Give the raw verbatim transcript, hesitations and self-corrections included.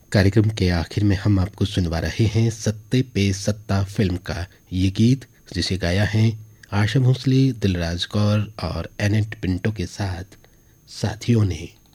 कार्यक्रम के आखिर में हम आपको सुनवा रहे हैं सत्ते पे सत्ता फिल्म का ये गीत, जिसे गाया है आशा भोसले, दिलराज कौर और एनेट पिंटो के साथ साथियों ने।